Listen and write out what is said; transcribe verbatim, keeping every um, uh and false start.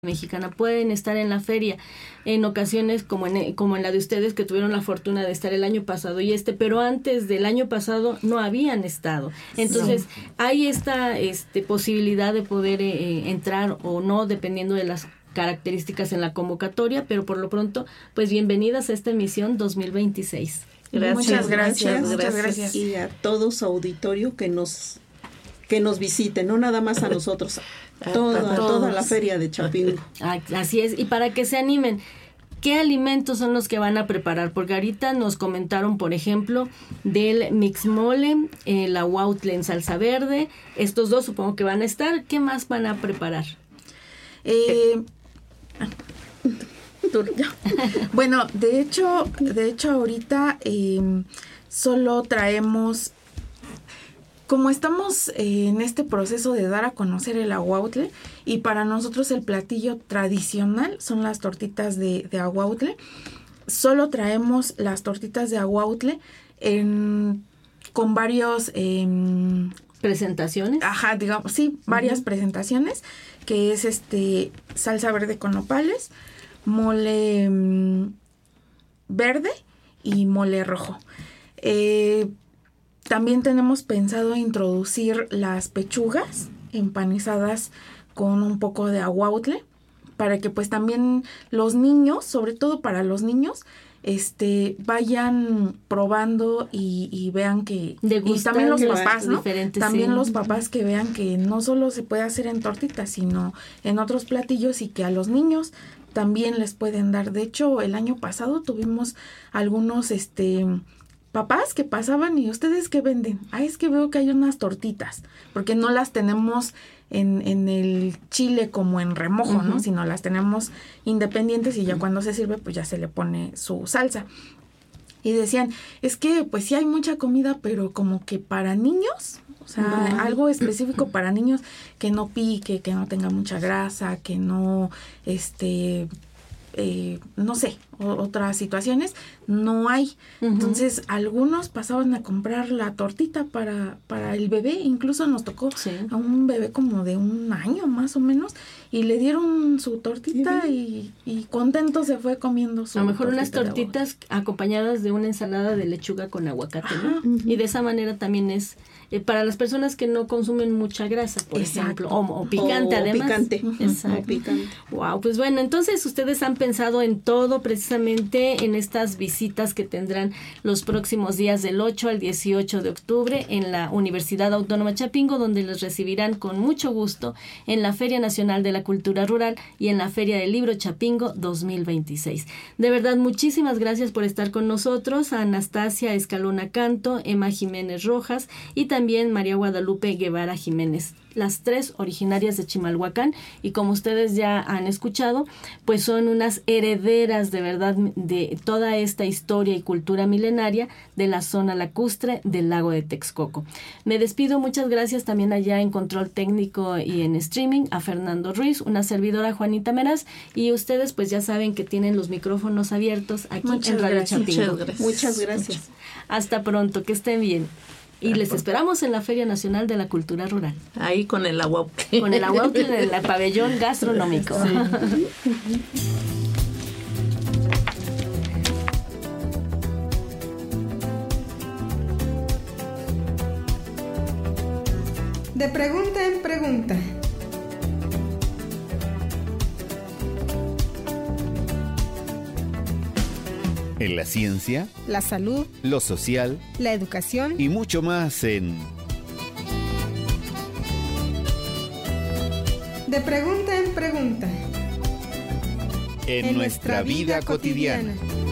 Mexicana pueden estar en la feria en ocasiones como en, como en la de ustedes que tuvieron la fortuna de estar el año pasado y este, pero antes del año pasado no habían estado. Entonces sí. hay esta este, posibilidad de poder eh, entrar o no dependiendo de las características en la convocatoria, pero por lo pronto, pues bienvenidas a esta emisión dos mil veintiséis. Gracias, muchas gracias, muchas muchas gracias. gracias. Y a todo su auditorio que nos que nos visite, no nada más a nosotros, a toda, a toda la feria de Chapingo. Así es, y para que se animen, ¿qué alimentos son los que van a preparar? Porque ahorita nos comentaron, por ejemplo, del mixmole, el aguautle en salsa verde, estos dos supongo que van a estar, ¿qué más van a preparar? Eh, bueno, de hecho, de hecho ahorita eh, solo traemos, como estamos eh, en este proceso de dar a conocer el aguautle, y para nosotros el platillo tradicional son las tortitas de, de aguautle, solo traemos las tortitas de aguautle en, con varios... Eh, ¿Presentaciones? Ajá, digamos, sí, varias uh-huh. presentaciones, que es este salsa verde con nopales, mole mmm, verde y mole rojo. Eh... También tenemos pensado introducir las pechugas empanizadas con un poco de aguautle para que pues también los niños, sobre todo para los niños, este vayan probando y, y vean que... Degustan, y también los papás, ¿no? También sí. los papás que vean que no solo se puede hacer en tortitas, sino en otros platillos y que a los niños también les pueden dar. De hecho, el año pasado tuvimos algunos... este papás que pasaban y ¿ustedes qué venden? Ah, es que veo que hay unas tortitas, porque no las tenemos en, en el chile como en remojo, uh-huh. ¿no? Sino las tenemos independientes y ya uh-huh. cuando se sirve, pues ya se le pone su salsa. Y decían, es que pues sí hay mucha comida, pero como que para niños, o sea, uh-huh. algo específico para niños que no pique, que no tenga mucha grasa, que no, este... Eh, no sé, o, otras situaciones, no hay. Uh-huh. Entonces, algunos pasaban a comprar la tortita para, para el bebé, incluso nos tocó sí. a un bebé como de un año más o menos, y le dieron su tortita y, y contento se fue comiendo su a lo mejor tortita unas tortitas acompañadas de una ensalada de lechuga con aguacate, ¿no? Uh-huh. Y de esa manera también es eh, para las personas que no consumen mucha grasa, por Exacto. ejemplo, o, o picante o además. Picante. Exacto. O picante. Wow, pues bueno, entonces ustedes han pensado en todo precisamente en estas visitas que tendrán los próximos días del ocho al dieciocho de octubre en la Universidad Autónoma Chapingo, donde les recibirán con mucho gusto en la Feria Nacional de la Cultura Rural y en la Feria del Libro Chapingo dos mil veintiséis. De verdad, muchísimas gracias por estar con nosotros, a Anastasia Escalona Canto, Emma Jiménez Rojas y también María Guadalupe Guevara Jiménez, las tres originarias de Chimalhuacán, y como ustedes ya han escuchado, pues son unas herederas de verdad de toda esta historia y cultura milenaria de la zona lacustre del lago de Texcoco. Me despido, muchas gracias también allá en control técnico y en streaming a Fernando Ruiz, una servidora Juanita Meraz, y ustedes pues ya saben que tienen los micrófonos abiertos aquí muchas en Radio gracias, Chapingo. Muchas gracias. Muchas gracias. Hasta pronto, que estén bien. Y les esperamos en la Feria Nacional de la Cultura Rural. Ahí con el aguautle. Con el aguautle en el pabellón gastronómico. Sí. De pregunta en pregunta. En la ciencia, la salud, lo social, la educación y mucho más en De pregunta en pregunta. En, en nuestra, nuestra vida, vida cotidiana. cotidiana.